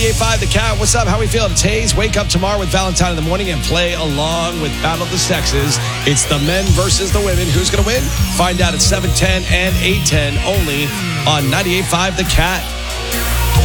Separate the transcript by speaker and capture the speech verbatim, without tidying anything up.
Speaker 1: ninety-eight point five The Cat. What's up? How we feeling? It's Hayes. Wake up tomorrow with Valentine in the morning and play along with Battle of the Sexes. It's the men versus the women. Who's going to win? Find out at seven ten and eight ten only on ninety-eight point five The Cat.